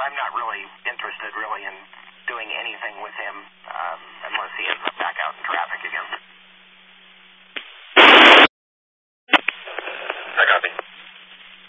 I'm not really interested in doing anything with him unless he ends up back out in traffic again.